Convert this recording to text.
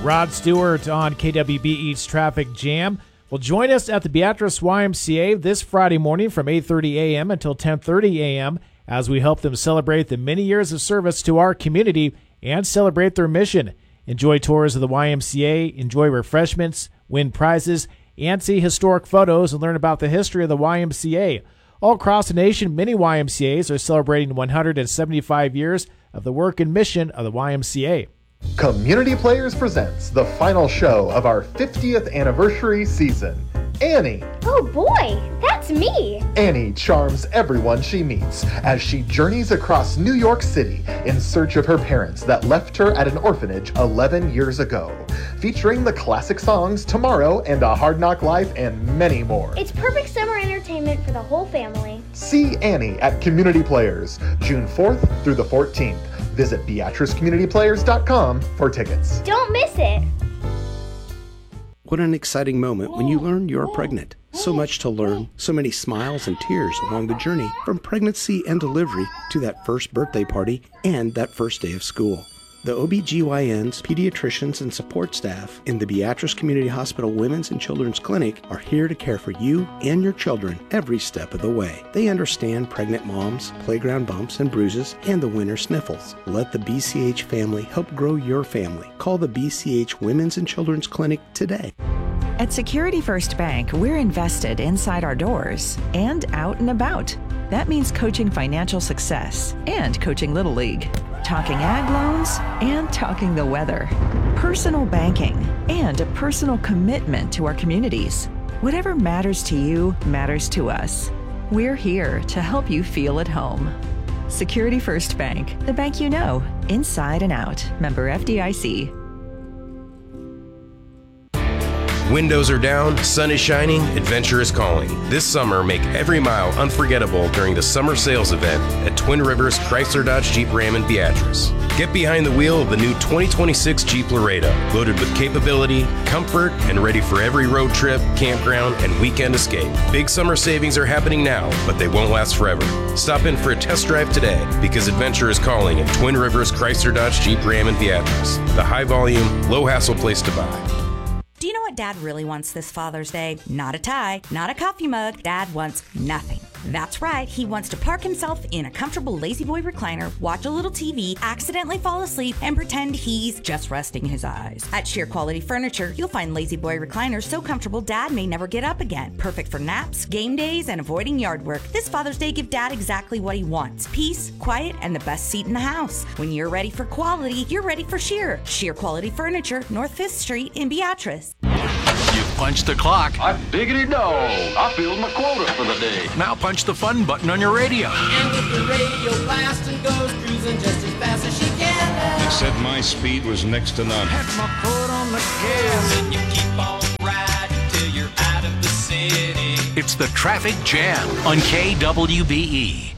Rod Stewart on KWB Eats Traffic Jam. Well, join us at the Beatrice YMCA this Friday morning from 8:30 a.m. until 10:30 a.m. as we help them celebrate the many years of service to our community and celebrate their mission. Enjoy tours of the YMCA, enjoy refreshments, win prizes, and see historic photos and learn about the history of the YMCA. All across the nation, many YMCAs are celebrating 175 years of the work and mission of the YMCA. Community Players presents the final show of our 50th anniversary season, Annie. Oh boy, that's me. Annie charms everyone she meets as she journeys across New York City in search of her parents that left her at an orphanage 11 years ago. Featuring the classic songs Tomorrow and A Hard Knock Life and many more. It's perfect summer entertainment for the whole family. See Annie at Community Players, June 4th through the 14th. Visit BeatriceCommunityPlayers.com for tickets. Don't miss it. What an exciting moment when you learn you're pregnant. So much to learn, so many smiles and tears along the journey from pregnancy and delivery to that first birthday party and that first day of school. The OBGYNs, pediatricians, and support staff in the Beatrice Community Hospital Women's and Children's Clinic are here to care for you and your children every step of the way. They understand pregnant moms, playground bumps and bruises, and the winter sniffles. Let the BCH family help grow your family. Call the BCH Women's and Children's Clinic today. At Security First Bank, we're invested inside our doors and out and about. That means coaching financial success and coaching Little League. Talking ag loans and talking the weather. Personal banking and a personal commitment to our communities. Whatever matters to you matters to us. We're here to help you feel at home. Security First Bank, the bank you know, inside and out. Member FDIC. Windows are down, sun is shining, adventure is calling. This summer, make every mile unforgettable during the summer sales event at Twin Rivers Chrysler Dodge Jeep Ram in Beatrice. Get behind the wheel of the new 2026 Jeep Laredo, loaded with capability, comfort, and ready for every road trip, campground, and weekend escape. Big summer savings are happening now, but they won't last forever. Stop in for a test drive today because adventure is calling at Twin Rivers Chrysler Dodge Jeep Ram in Beatrice. The high volume, low hassle place to buy. Do you know what Dad really wants this Father's Day? Not a tie, not a coffee mug. Dad wants nothing. That's right, he wants to park himself in a comfortable La-Z-Boy recliner, watch a little TV, accidentally fall asleep, and pretend he's just resting his eyes. At Sheer Quality Furniture, you'll find La-Z-Boy recliners so comfortable Dad may never get up again. Perfect for naps, game days, and avoiding yard work. This Father's Day, give Dad exactly what he wants. Peace, quiet, and the best seat in the house. When you're ready for quality, you're ready for Sheer. Sheer Quality Furniture, North 5th Street in Beatrice. You punched the clock. I biggity no. I filled my quota for the day. Now punch the fun button on your radio. And with the radio blast and goes cruising just as fast as she can. They said my speed was next to none. Had my foot on the gas. And you keep on riding till you're out of the city. It's the Traffic Jam on KWBE.